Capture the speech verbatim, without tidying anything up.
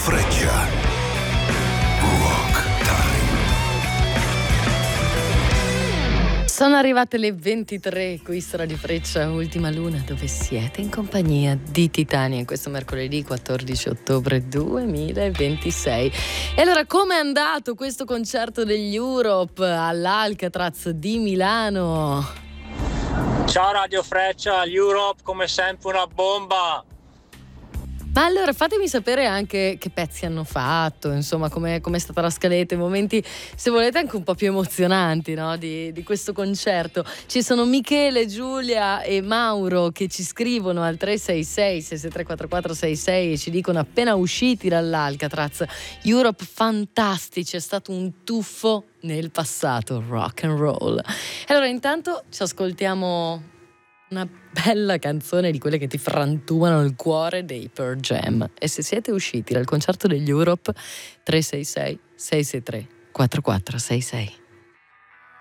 Freccia. Rock Time. Sono arrivate le ventitré, qui su Radio Freccia, Ultima Luna, dove siete in compagnia di Titania in questo mercoledì quattordici ottobre duemilaventisei. E allora, come è andato questo concerto degli Europe all'Alcatraz di Milano? Ciao Radio Freccia, Europe come sempre una bomba. Ma allora fatemi sapere anche che pezzi hanno fatto, insomma come è stata la scaletta, i momenti se volete anche un po' più emozionanti, no? di, di questo concerto. Ci sono Michele, Giulia e Mauro che ci scrivono al tre sei sei sei sei tre quattro quattro sei sei e ci dicono appena usciti dall'Alcatraz, Europe fantastici, è stato un tuffo nel passato, rock and roll. Allora intanto ci ascoltiamo una bella canzone di quelle che ti frantumano il cuore dei Pearl Jam. E se siete usciti dal concerto degli Europe, tre sei sei sei sei tre quattro quattro sei sei.